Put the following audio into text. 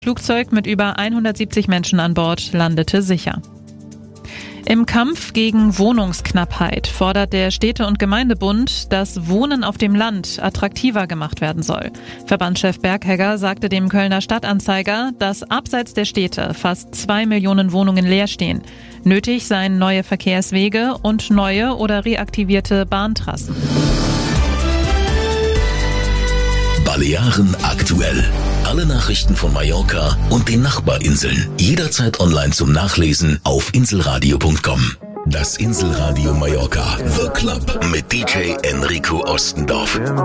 Flugzeug mit über 170 Menschen an Bord landete sicher. Im Kampf gegen Wohnungsknappheit fordert der Städte- und Gemeindebund, dass Wohnen auf dem Land attraktiver gemacht werden soll. Verbandschef Berghegger sagte dem Kölner Stadtanzeiger, dass abseits der Städte fast 2 Millionen Wohnungen leer stehen. Nötig seien neue Verkehrswege und neue oder reaktivierte Bahntrassen. Balearen aktuell. Alle Nachrichten von Mallorca und den Nachbarinseln. Jederzeit online zum Nachlesen auf inselradio.com. Das Inselradio Mallorca. The Club mit DJ Enrico Ostendorf.